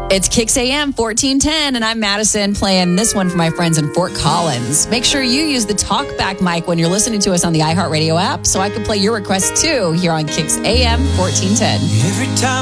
It's Kicks AM 1410, and I'm Madison playing this one for my friends in Fort Collins. Make sure you use the talkback mic when you're listening to us on the iHeartRadio app so I can play your requests too here on Kicks AM 1410. Every time